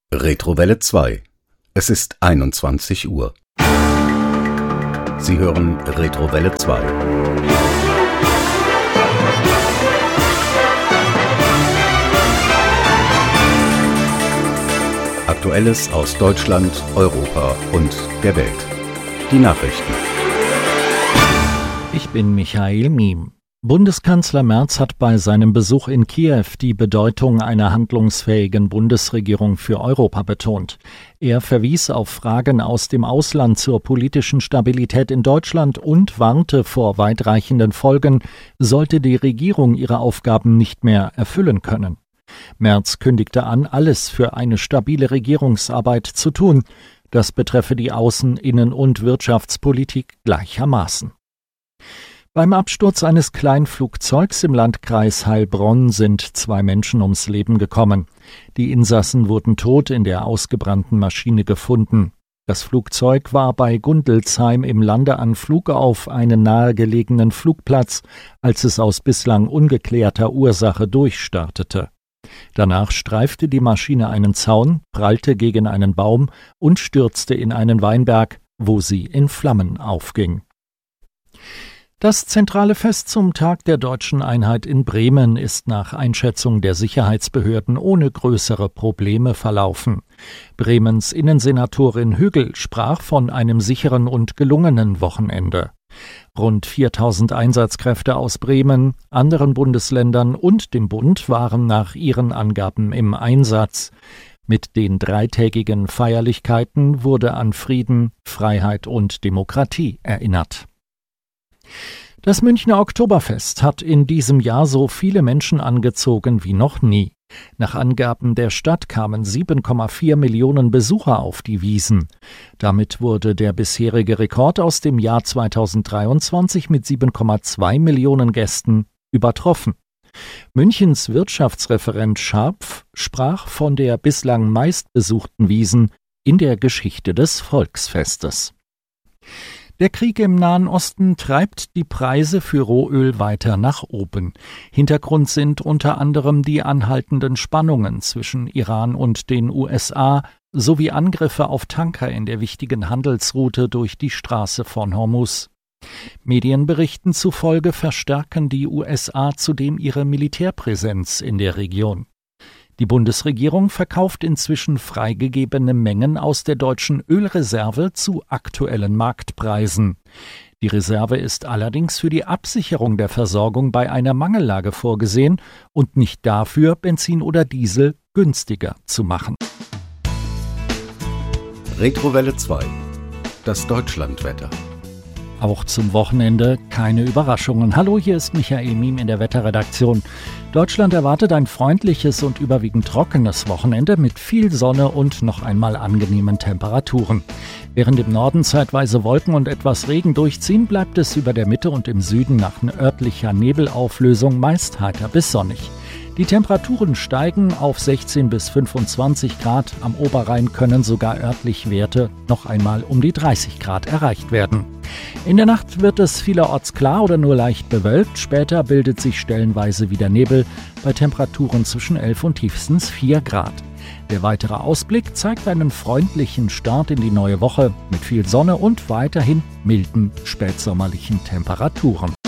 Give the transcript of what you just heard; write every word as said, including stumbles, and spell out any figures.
Retrowelle zwei. Es ist einundzwanzig Uhr. Sie hören Retrowelle zwei. Aktuelles aus Deutschland, Europa und der Welt. Die Nachrichten. Ich bin Michael Miem. Bundeskanzler Merz hat bei seinem Besuch in Kiew die Bedeutung einer handlungsfähigen Bundesregierung für Europa betont. Er verwies auf Fragen aus dem Ausland zur politischen Stabilität in Deutschland und warnte vor weitreichenden Folgen, sollte die Regierung ihre Aufgaben nicht mehr erfüllen können. Merz kündigte an, alles für eine stabile Regierungsarbeit zu tun. Das betreffe die Außen-, Innen- und Wirtschaftspolitik gleichermaßen. Beim Absturz eines Kleinflugzeugs im Landkreis Heilbronn sind zwei Menschen ums Leben gekommen. Die Insassen wurden tot in der ausgebrannten Maschine gefunden. Das Flugzeug war bei Gundelsheim im Landeanflug auf einen nahegelegenen Flugplatz, als es aus bislang ungeklärter Ursache durchstartete. Danach streifte die Maschine einen Zaun, prallte gegen einen Baum und stürzte in einen Weinberg, wo sie in Flammen aufging. Das zentrale Fest zum Tag der Deutschen Einheit in Bremen ist nach Einschätzung der Sicherheitsbehörden ohne größere Probleme verlaufen. Bremens Innensenatorin Hügel sprach von einem sicheren und gelungenen Wochenende. Rund viertausend Einsatzkräfte aus Bremen, anderen Bundesländern und dem Bund waren nach ihren Angaben im Einsatz. Mit den dreitägigen Feierlichkeiten wurde an Frieden, Freiheit und Demokratie erinnert. Das Münchner Oktoberfest hat in diesem Jahr so viele Menschen angezogen wie noch nie. Nach Angaben der Stadt kamen sieben Komma vier Millionen Besucher auf die Wiesn. Damit wurde der bisherige Rekord aus dem Jahr zweitausenddreiundzwanzig mit sieben Komma zwei Millionen Gästen übertroffen. Münchens Wirtschaftsreferent Scharpf sprach von der bislang meistbesuchten Wiesn in der Geschichte des Volksfestes. Der Krieg im Nahen Osten treibt die Preise für Rohöl weiter nach oben. Hintergrund sind unter anderem die anhaltenden Spannungen zwischen Iran und den U S A sowie Angriffe auf Tanker in der wichtigen Handelsroute durch die Straße von Hormuz. Medienberichten zufolge verstärken die U S A zudem ihre Militärpräsenz in der Region. Die Bundesregierung verkauft inzwischen freigegebene Mengen aus der deutschen Ölreserve zu aktuellen Marktpreisen. Die Reserve ist allerdings für die Absicherung der Versorgung bei einer Mangellage vorgesehen und nicht dafür, Benzin oder Diesel günstiger zu machen. Retrowelle zwei. Das Deutschlandwetter. Auch zum Wochenende keine Überraschungen. Hallo, hier ist Michael Miem in der Wetterredaktion. Deutschland erwartet ein freundliches und überwiegend trockenes Wochenende mit viel Sonne und noch einmal angenehmen Temperaturen. Während im Norden zeitweise Wolken und etwas Regen durchziehen, bleibt es über der Mitte und im Süden nach örtlicher Nebelauflösung meist heiter bis sonnig. Die Temperaturen steigen auf sechzehn bis fünfundzwanzig Grad. Am Oberrhein können sogar örtlich Werte noch einmal um die dreißig Grad erreicht werden. In der Nacht wird es vielerorts klar oder nur leicht bewölkt. Später bildet sich stellenweise wieder Nebel bei Temperaturen zwischen elf und tiefstens vier Grad. Der weitere Ausblick zeigt einen freundlichen Start in die neue Woche mit viel Sonne und weiterhin milden spätsommerlichen Temperaturen.